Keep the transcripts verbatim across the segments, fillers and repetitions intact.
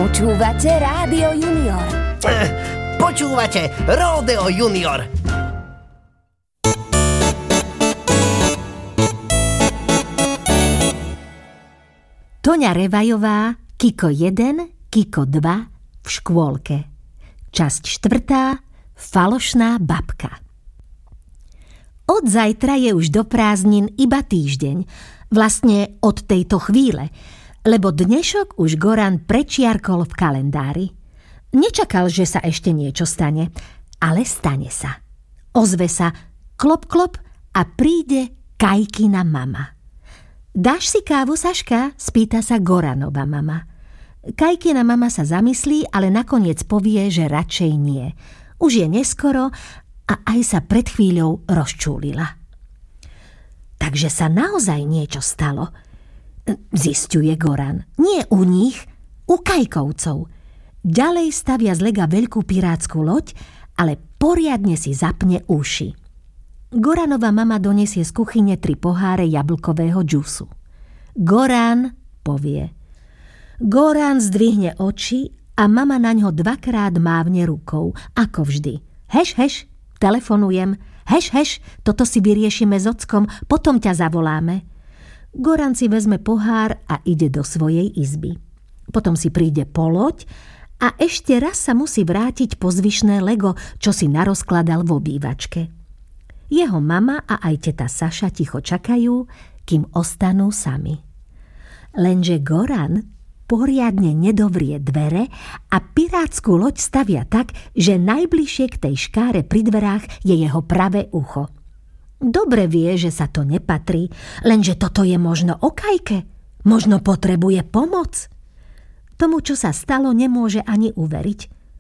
Počúvate Rádio Junior. Eh, počúvate Ródeo Junior. Toňa Revajová, Kiko jeden, Kiko dva v škôlke. Časť štvrtá, Falošná babka. Od zajtra je už do prázdnin iba týždeň. Vlastne od tejto chvíle, lebo dnešok už Goran prečiarkol v kalendári. Nečakal, že sa ešte niečo stane, ale stane sa. Ozve sa klop klop a príde Kajkina mama. Dáš si kávu, Saška? Spýta sa Goranova mama. Kajkina mama sa zamyslí, ale nakoniec povie, že radšej nie. Už je neskoro a aj sa pred chvíľou rozčúlila. Takže sa naozaj niečo stalo. Zisťuje Goran. Nie u nich, u Kajkovcov. Ďalej stavia z lega veľkú pirátsku loď, ale poriadne si zapne uši. Goranova mama donesie z kuchyne tri poháre jablkového džusu. Goran, povie. Goran zdvihne oči a mama naňho dvakrát mávne rukou, ako vždy. Heš, heš, telefonujem. Heš, heš, toto si vyriešime s ockom, potom ťa zavoláme. Goran si vezme pohár a ide do svojej izby. Potom si príde po loď a ešte raz sa musí vrátiť po zvyšné lego, čo si narozkladal v obývačke. Jeho mama a aj teta Saša ticho čakajú, kým ostanú sami. Lenže Goran poriadne nedovrie dvere a pirátsku loď stavia tak, že najbližšie k tej škáre pri dverách je jeho pravé ucho. Dobre vie, že sa to nepatrí, lenže toto je možno o Kajke. Možno potrebuje pomoc. Tomu, čo sa stalo, nemôže ani uveriť.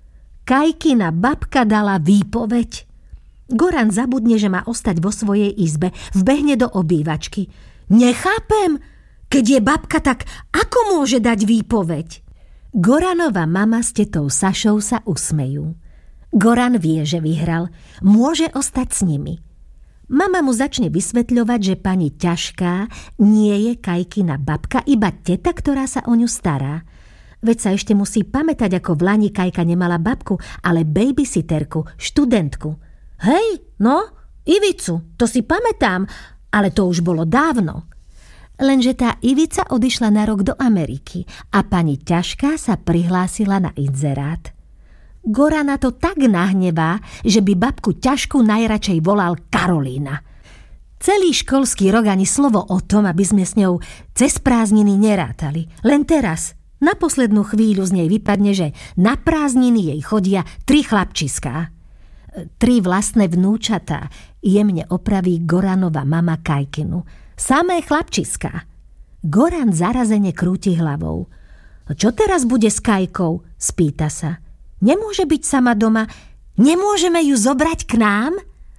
Kajkina babka dala výpoveď. Goran zabudne, že má ostať vo svojej izbe. Vbehne do obývačky. Nechápem, keď je babka, tak ako môže dať výpoveď? Goranova mama s tetou Sašou sa usmejú. Goran vie, že vyhral. Môže ostať s nimi. Mama mu začne vysvetľovať, že pani Ťažká nie je Kajkina babka, iba teta, ktorá sa o ňu stará. Veď sa ešte musí pamätať, ako v lani Kajka nemala babku, ale babysitterku, študentku. Hej, no, Ivicu, to si pamätám, ale to už bolo dávno. Lenže tá Ivica odišla na rok do Ameriky a pani Ťažká sa prihlásila na inzerát. Gorana to tak nahnevá, že by babku Ťažkú najradšej volal Karolína. Celý školský rok ani slovo o tom, aby sme s ňou cez prázdniny nerátali. Len teraz, na poslednú chvíľu z nej vypadne, že na prázdniny jej chodia tri chlapčiská. Tri vlastné vnúčatá, jemne opraví Goranova mama Kajkinu. Samé chlapčiská. Goran zarazene krúti hlavou. Čo teraz bude s Kajkou? Spýta sa. Nemôže byť sama doma? Nemôžeme ju zobrať k nám?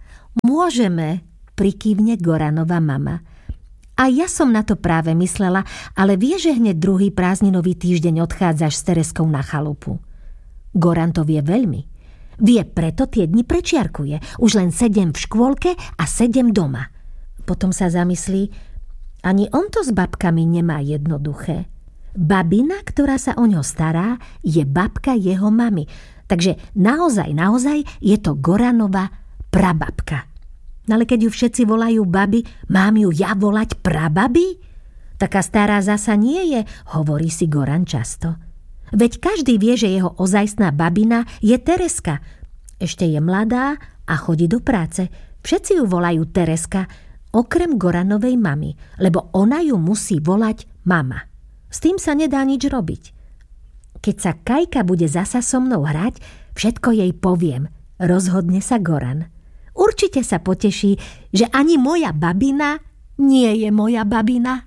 Môžeme, prikývne Goranova mama. A ja som na to práve myslela, ale vie, že hneď druhý prázdninový týždeň odchádzaš s Tereskou na chalupu. Goran to vie veľmi. Vie, preto tie dni prečiarkuje. Už len sedem v škôlke a sedem doma. Potom sa zamyslí, ani on to s babkami nemá jednoduché. Babina, ktorá sa o ňo stará, je babka jeho mamy. Takže naozaj, naozaj je to Goranova prababka. Ale keď ju všetci volajú babi, mám ju ja volať prababi? Taká stará zasa nie je, hovorí si Goran často. Veď každý vie, že jeho ozajstná babina je Tereska. Ešte je mladá a chodí do práce. Všetci ju volajú Tereska, okrem Goranovej mamy, lebo ona ju musí volať mama. S tým sa nedá nič robiť. Keď sa Kajka bude zasa so mnou hrať, všetko jej poviem, rozhodne sa Goran. Určite sa poteší, že ani moja babina nie je moja babina.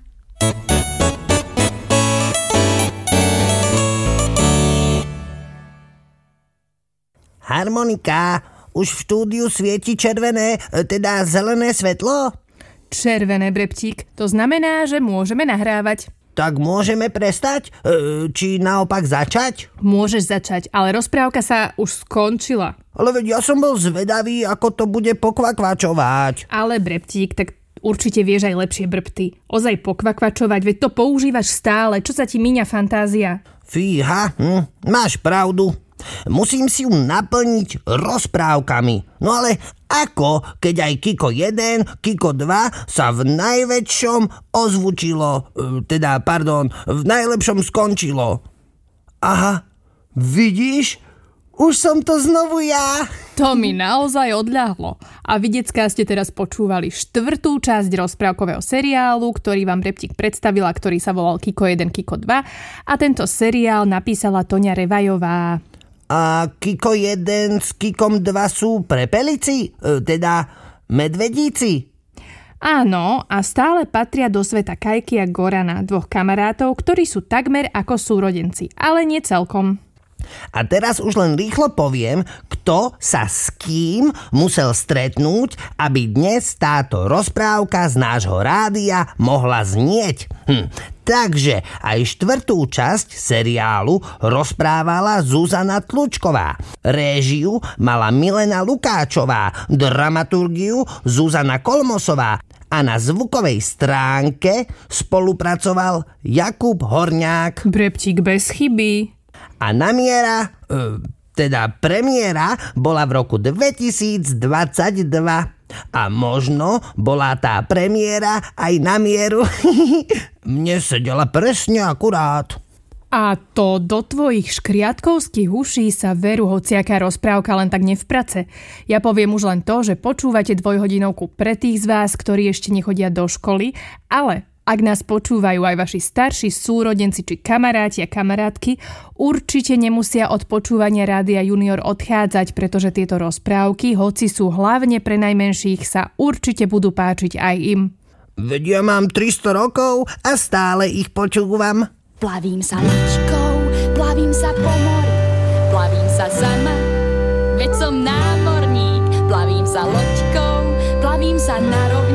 Harmonika, už v štúdiu svieti červené, teda zelené svetlo? Červené, Breptík, to znamená, že môžeme nahrávať. Tak môžeme prestať? E, či naopak začať? Môžeš začať, ale rozprávka sa už skončila. Ale veď ja som bol zvedavý, ako to bude pokvakvačovať. Ale Breptík, tak Určite vieš aj lepšie brbty. Ozaj pokvakvačovať, veď to používaš stále. Čo sa ti míňa fantázia? Fíha, hm, máš pravdu. Musím si ju naplniť rozprávkami. No ale ako, keď aj Kiko jeden, Kiko dva sa v najväčšom ozvučilo, teda, pardon, v najlepšom skončilo? Aha, vidíš? Už som to znovu ja. To mi naozaj odľahlo. A videcká ste teraz počúvali štvrtú časť rozprávkového seriálu, ktorý vám Reptík predstavila, ktorý sa volal Kiko jeden, Kiko dva. A tento seriál napísala Toňa Revajová. A Kiko jeden s Kikom dva sú prepelici? Teda medvedíci? Áno, a stále patria do sveta Kajky a Gorana, dvoch kamarátov, ktorí sú takmer ako súrodenci, ale nie celkom. A teraz už len rýchlo poviem, kto sa s kým musel stretnúť, aby dnes táto rozprávka z nášho rádia mohla znieť. Hm. Takže aj štvrtú časť seriálu rozprávala Zuzana Tlučková. Réžiu mala Milena Lukáčová, dramaturgiu Zuzana Kolmosová a na zvukovej stránke spolupracoval Jakub Horňák. Breptík bez chyby. A namiera, teda premiéra bola v roku dvetisícdvadsaťdva a možno bola tá premiéra aj na mieru. Mne sedela presne akurát. A to do tvojich škriatkovských uší sa veru hociaká rozprávka len tak nevprace. Ja poviem už len to, že počúvate dvojhodinovku pre tých z vás, ktorí ešte nechodia do školy, ale ak nás počúvajú aj vaši starší súrodenci či kamaráti a kamarátky, určite nemusia od počúvania Rádia Junior odchádzať, pretože tieto rozprávky, hoci sú hlavne pre najmenších, sa určite budú páčiť aj im. Veď ja mám tristo rokov a stále ich počúvam. Plavím sa loďkou, plavím sa po mori, plavím sa sama, veď som námorník. Plavím sa loďkou, plavím sa na rohu.